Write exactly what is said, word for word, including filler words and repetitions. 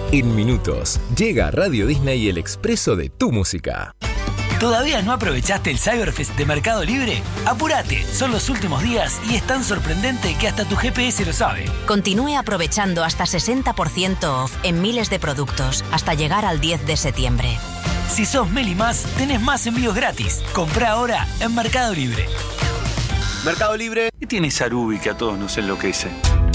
En minutos, llega a Radio Disney el expreso de tu música. ¿Todavía no aprovechaste el Cyberfest de Mercado Libre? ¡Apurate! Son los últimos días y es tan sorprendente que hasta tu G P S lo sabe. Continúe aprovechando hasta sesenta por ciento off en miles de productos hasta llegar al diez de septiembre. Si sos Meli Más, tenés más envíos gratis. Comprá ahora en Mercado Libre. Mercado Libre. ¿Qué tiene Sarubi que a todos nos enloquece?